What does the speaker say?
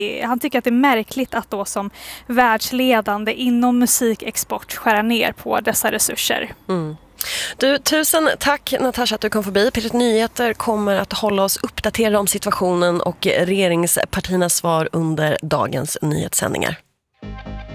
Han tycker att det är märkligt att då som världsledande inom musikexport skära ner på dessa resurser. Du, tusen tack Natasha att du kom förbi. P1 Nyheter kommer att hålla oss uppdaterade om situationen och regeringspartiernas svar under dagens nyhetssändningar.